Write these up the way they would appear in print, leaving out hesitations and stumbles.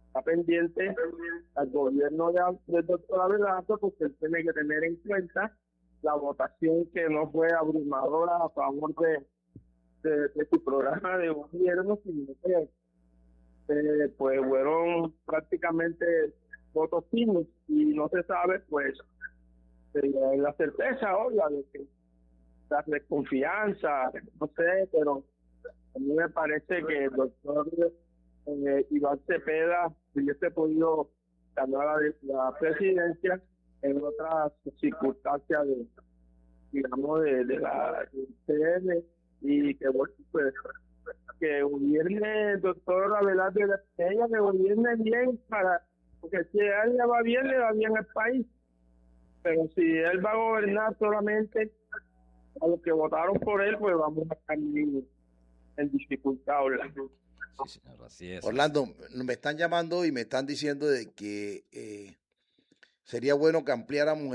está pendiente al gobierno del doctor Abelardo, porque él tiene que tener en cuenta la votación que no fue abrumadora a favor de su programa de gobierno, sino que pues fueron prácticamente votos finos y no se sabe pues la certeza obvia de que la desconfianza, no sé, pero a mí me parece que el doctor Iván Cepeda hubiese podido ganar la presidencia en otras circunstancias digamos, de la UCN y que, bueno, pues, que gobierne el doctor Abelardo de la Espriella, que gobierne bien porque si a él le va bien al país, pero si él va a gobernar solamente a los que votaron por él, pues vamos a estar en dificultad, Orlando. Sí, señor, así es. Orlando, me están llamando y me están diciendo de que sería bueno que ampliáramos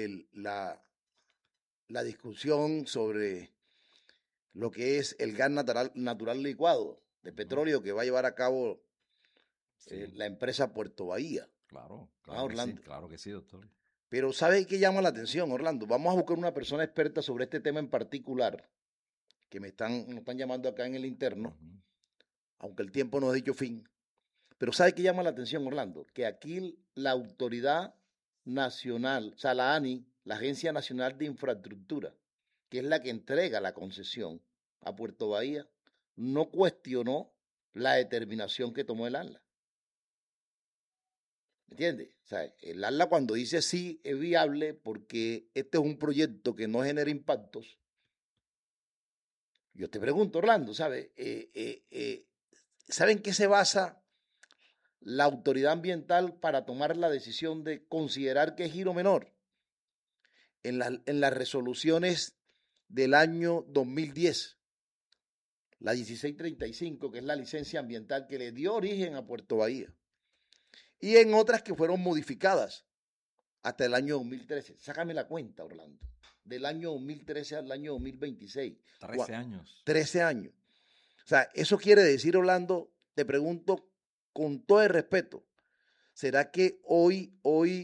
la discusión sobre lo que es el gas natural licuado de petróleo que va a llevar a cabo Sí, la empresa Puerto Bahía. claro, Orlando. claro que sí, doctor. Pero ¿sabe qué llama la atención, Orlando? Vamos a buscar una persona experta sobre este tema en particular, que nos están llamando acá en el interno, aunque el tiempo no ha dicho fin. Pero ¿sabe qué llama la atención, Orlando? Que aquí la autoridad nacional, o sea, la ANI, la Agencia Nacional de Infraestructura, que es la que entrega la concesión a Puerto Bahía, no cuestionó la determinación que tomó el ANLA. ¿Me entiendes? O sea, el ANLA cuando dice sí es viable porque este es un proyecto que no genera impactos. Yo te pregunto, Orlando, ¿sabes? ¿Saben qué se basa la autoridad ambiental para tomar la decisión de considerar que es giro menor? En las resoluciones del año 2010, la 1635, que es la licencia ambiental que le dio origen a Puerto Bahía, y en otras que fueron modificadas hasta el año 2013. Sácame la cuenta, Orlando, del año 2013 al año 2026. 13 años. 13 años. O sea, eso quiere decir, Orlando, te pregunto con todo el respeto, ¿será que hoy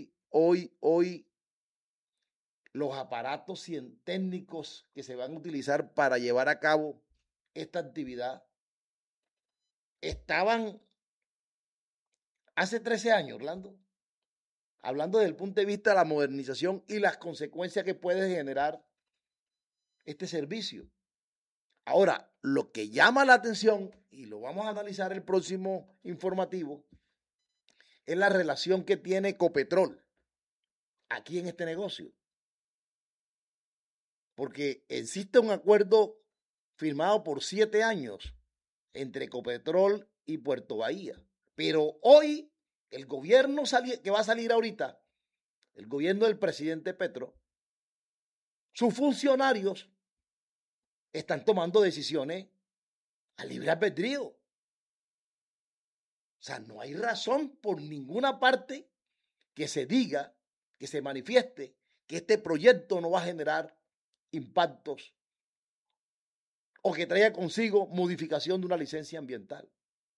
los aparatos técnicos que se van a utilizar para llevar a cabo esta actividad estaban hace 13 años, Orlando? Hablando desde el punto de vista de la modernización y las consecuencias que puede generar este servicio. Ahora, lo que llama la atención, y lo vamos a analizar el próximo informativo, es la relación que tiene Ecopetrol aquí en este negocio. Porque existe un acuerdo firmado por 7 años entre Ecopetrol y Puerto Bahía. Pero hoy, el gobierno que va a salir ahorita, el gobierno del presidente Petro, sus funcionarios están tomando decisiones a libre albedrío. O sea, no hay razón por ninguna parte que se diga, que se manifieste que este proyecto no va a generar impactos o que traiga consigo modificación de una licencia ambiental.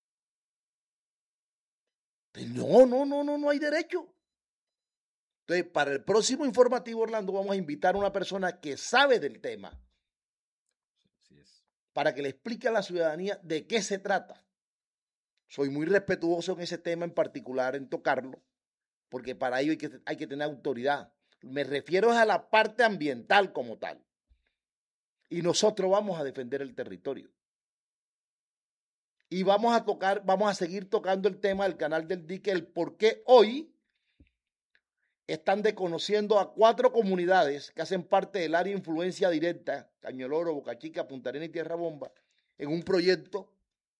No hay derecho. Entonces, para el próximo informativo, Orlando, vamos a invitar a una persona que sabe del tema. Así es. Para que le explique a la ciudadanía de qué se trata. Soy muy respetuoso en ese tema en particular, en tocarlo, porque para ello hay que tener autoridad. Me refiero a la parte ambiental como tal. Y nosotros vamos a defender el territorio. Y vamos a seguir tocando el tema del canal del dique, el por qué hoy están desconociendo a 4 comunidades que hacen parte del área de influencia directa, Cañoloro, Boca Chica, Punta Arenas y Tierra Bomba, en un proyecto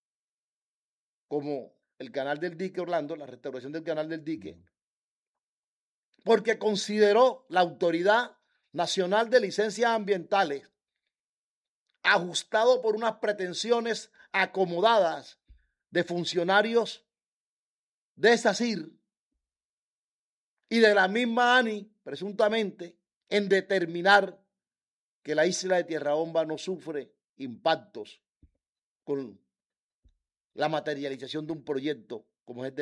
como el canal del dique, Orlando, la restauración del canal del dique, porque consideró la Autoridad Nacional de Licencias Ambientales, ajustado por unas pretensiones acomodadas de funcionarios de SACIR y de la misma ANI, presuntamente, en determinar que la isla de Tierra Bomba no sufre impactos con la materialización de un proyecto como es